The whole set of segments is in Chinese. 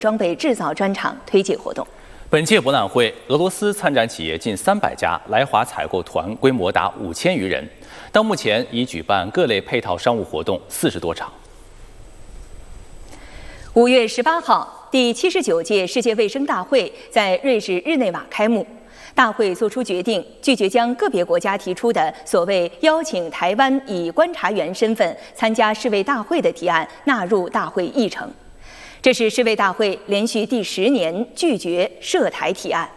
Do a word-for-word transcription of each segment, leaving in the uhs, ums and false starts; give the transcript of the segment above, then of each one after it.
装备制造专场推介活动。 本届博览会，俄罗斯参展企业近三百家，来华采购团规模达五千余人。到目前，已举办各类配套商务活动四十多场。 五月十八号，第七十九届世界卫生大会在瑞士日内瓦开幕。大会作出决定，拒绝将个别国家提出的所谓邀请台湾以观察员身份参加世卫大会的提案纳入大会议程。这是世卫大会连续第十年拒绝涉台提案。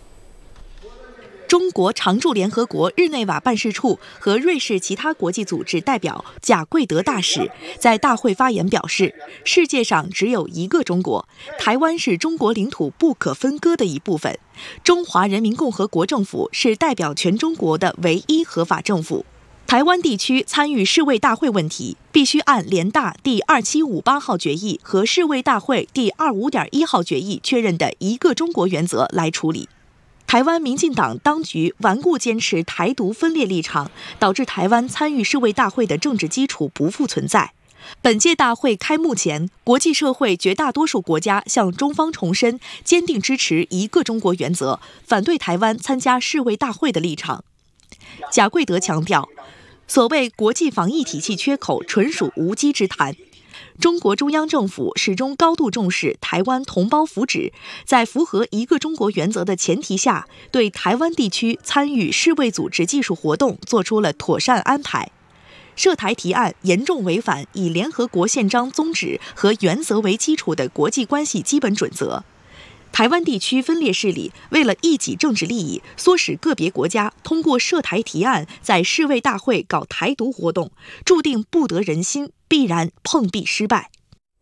中国常驻联合国日内瓦办事处和瑞士其他国际组织代表贾贵德大使在大会发言表示，世界上只有一个中国，台湾是中国领土不可分割的一部分，中华人民共和国政府是代表全中国的唯一合法政府。台湾地区参与世卫大会问题，必须按联大第二七五八号决议和世卫大会第二五点一号决议确认的一个中国原则来处理。台湾民进党当局顽固坚持台独分裂立场，导致台湾参与世卫大会的政治基础不复存在。本届大会开幕前，国际社会绝大多数国家向中方重申坚定支持一个中国原则，反对台湾参加世卫大会的立场。贾贵德强调，所谓国际防疫体系缺口纯属无稽之谈。中国中央政府始终高度重视台湾同胞福祉，在符合一个中国原则的前提下，对台湾地区参与世卫组织技术活动做出了妥善安排。涉台提案严重违反以联合国宪章宗旨和原则为基础的国际关系基本准则。台湾地区分裂势力为了一己政治利益，唆使个别国家通过涉台提案在世卫大会搞台独活动，注定不得人心，必然碰壁失败。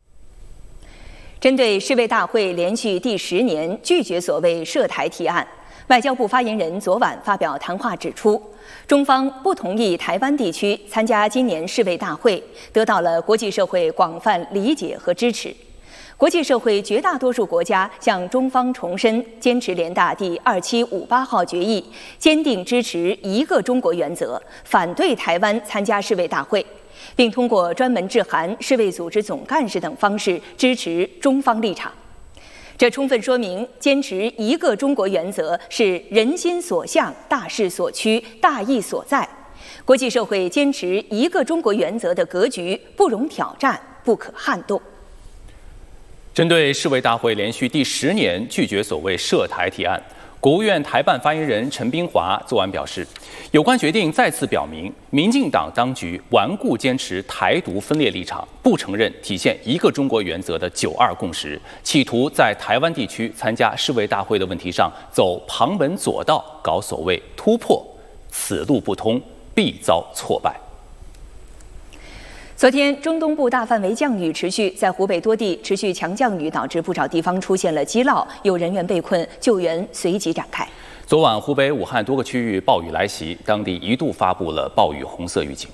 针对世卫大会连续第十年拒绝所谓涉台提案，外交部发言人昨晚发表谈话指出，中方不同意台湾地区参加今年世卫大会，得到了国际社会广泛理解和支持。国际社会绝大多数国家向中方重申坚持联大第二七五八号决议，坚定支持一个中国原则，反对台湾参加世卫大会，并通过专门致函世卫组织总干事等方式支持中方立场。这充分说明坚持一个中国原则是人心所向、大势所趋、大义所在。国际社会坚持一个中国原则的格局不容挑战，不可撼动。 针对世卫大会连续第十年拒绝所谓涉台提案，国务院台办发言人陈斌华昨晚表示，有关决定再次表明，民进党当局顽固坚持台独分裂立场，不承认体现一个中国原则的九二共识，企图在台湾地区参加世卫大会的问题上走旁门左道，搞所谓突破，此路不通，必遭挫败。 昨天，中东部大范围降雨持续，在湖北多地持续强降雨，导致不少地方出现了积涝，有人员被困，救援随即展开。 昨晚，湖北武汉多个区域暴雨来袭，当地一度发布了暴雨红色预警。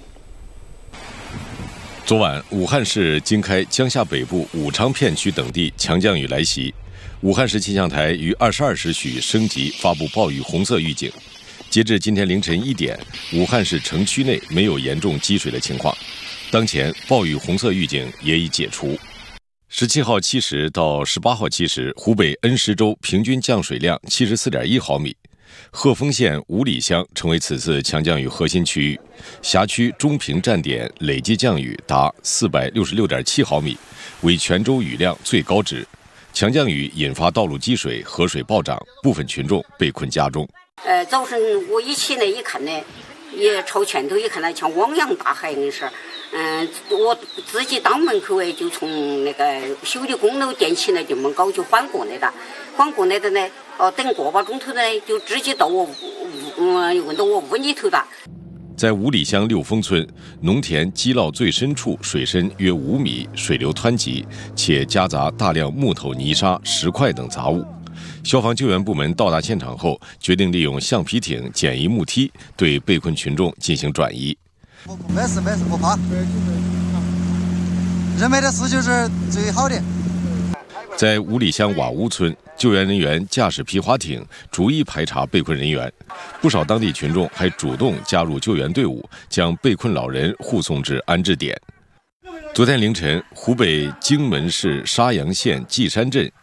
昨晚，武汉市经开江夏北部武昌片区等地强降雨来袭，武汉市气象台于二十二时许升级发布暴雨红色预警。截至今天凌晨一点，武汉市城区内没有严重积水的情况。当前暴雨红色预警也已解除。十七号七时到十八号七时，湖北恩施州平均降水量七十四点一毫米，鹤峰县五里乡成为此次强降雨核心区域，辖区中平站点累计降雨达四百六十六点七毫米，为全州雨量最高值。强降雨引发道路积水、河水暴涨，部分群众被困家中。 呃，早晨我一起来一看呢，也朝前头一看呢，像汪洋大海的事儿。嗯，我自己当门口哎，就从那个修理工楼电起来就门口就缓过来的，缓过来的呢，哦，等个把钟头呢，就直接到我屋，嗯，问到我屋里头的。 在五里乡六峰村，农田基涝最深处水深约五米，水流湍急，且夹杂大量木头、泥沙、石块等杂物。消防救援部门到达现场后，决定利用橡皮艇、简易木梯对被困群众进行转移。 没事没事，不怕。人为的事就是最好的。 在五里乡瓦屋村，救援人员驾驶皮划艇逐一排查被困人员，不少当地群众还主动加入救援队伍，将被困老人护送至安置点。 昨天凌晨，湖北荆门市沙洋县稷山镇